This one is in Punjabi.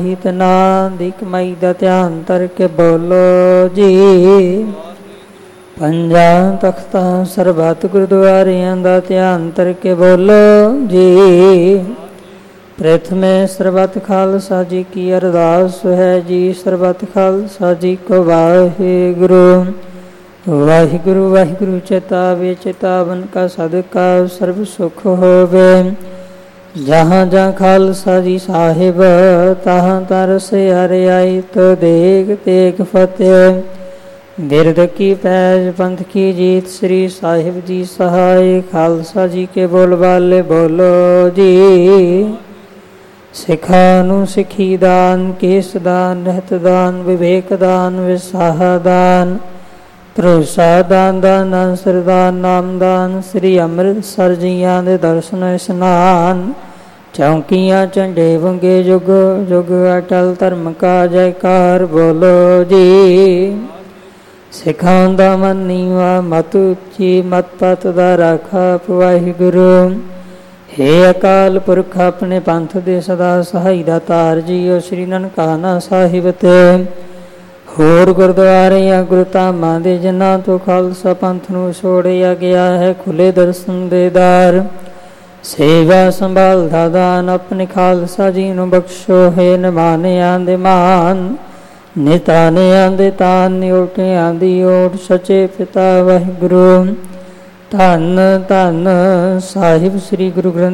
ਹਿਤਨਾ ਦੀ ਕਮਾਈ ਦਾ ਧਿਆਨ ਧਰ ਕੇ ਬੋਲੋ ਜੀ। ਪੰਜਾਂ ਤਖਤਾਂ ਸਰਬੱਤ ਗੁਰਦੁਆਰਿਆਂ ਦਾ ਧਿਆਨ ਧਰ ਕੇ ਬੋਲੋ ਜੀ। ਪ੍ਰਥਮੇ ਸਰਬੱਤ ਖਾਲਸਾ ਜੀ ਕੀ ਅਰਦਾਸ ਹੈ ਜੀ। ਸਰਬੱਤ ਖਾਲਸਾ ਜੀ ਕੋ ਵਾਹਿਗੁਰੂ। ਵਾਹਿਗੁਰੂ ਵਾਹਿਗੁਰੂ ਚੇਤਾਵੇ ਚੇਤਾਵਨ ਕਾ ਸਦਕਾ ਸਰਬ ਸੁਖ ਹੋਵੇ। ਜਹਾਂ ਜਹਾਂ ਖਾਲਸਾ ਜੀ ਸਾਹਿਬ ਤਹਾਂ ਤਰਸ ਹਰਿਆਈ ਤੋ ਦੇਖ ਤੇਗ ਫਤਿਹ। ਬਿਰਦ ਕੀ ਪੈਜ ਪੰਥ ਕੀ ਜੀਤ ਸ੍ਰੀ ਸਾਹਿਬ ਜੀ ਸਹਾਇ। ਖਾਲਸਾ ਜੀ ਕੇ ਬੋਲ ਵਾਲੇ ਬੋਲੋ ਜੀ। ਸਿੱਖਾਂ ਨੂੰ ਸਿੱਖੀ ਦਾਨ, ਕੇਸ ਦਾਨ, ਰਹਿਤ ਦਾਨ, ਵਿਵੇਕ ਦਾਨ, ਵਿਸਾਹ ਦਾਨ, ਭਰੋਸਾ ਦਾਨ, ਦਾਨ ਅੰਸਰ ਦਾਨ, ਨਾਮ ਦਾਨ, ਸ੍ਰੀ ਅੰਮ੍ਰਿਤਸਰ ਜੀਆਂ ਦੇ ਦਰਸ਼ਨ ਇਸ਼ਨਾਨ, ਚੌਂਕੀਆਂ ਝੰਡੇ ਵੰਗੇ ਜੁਗ ਜੁਗ ਅਟਲ ਧਰਮ ਕਾ ਜੈਕਾਰ ਬੋਲੋ ਜੀ। ਸਿੱਖਾਂ ਦਾ ਮਨ ਨੀਵਾ ਮਤ ਉੱਚੀ ਮਤ ਪਤ ਦਾ ਰਾਖਾ ਵਾਹਿਗੁਰੂ। ਹੇ ਅਕਾਲ ਪੁਰਖ ਆਪਣੇ ਪੰਥ ਦੇ ਸਦਾ ਸਹਾਈ ਦਾ ਤਾਰ ਜੀਓ ਸ੍ਰੀ ਨਨਕਾਣਾ ਸਾਹਿਬ ਤੇ ਹੋਰ ਗੁਰਦੁਆਰਿਆਂ ਗੁਰਧਾਮਾਂ ਦੇ ਜਿਨ੍ਹਾਂ ਤੋਂ ਖਾਲਸਾ ਪੰਥ ਨੂੰ ਛੋੜਿਆ ਗਿਆ ਹੈ ਖੁੱਲੇ ਦਰਸ਼ਨ ਦੇ ਦਾਰ। ਸੇਵਾ ਸੰਭਾਲ ਦਾ ਦਾਨ ਆਪਣੇ ਖਾਲਸਾ ਜੀ ਨੂੰ ਬਖਸ਼ੋ। ਹੈ ਨਿਮਾਨਿਆਂ ਦੇ ਮਾਨ ਨਿਤਾਨਿਆਂ ਦੇ ਤਾਨ ਨਿਓਟਿਆਂ ਦੀ ਓਟ ਸੱਚੇ ਪਿਤਾ ਵਾਹਿਗੁਰੂ। ਧੰਨ ਧੰਨ ਸਾਹਿਬ ਸ੍ਰੀ ਗੁਰੂ ਗ੍ਰੰਥ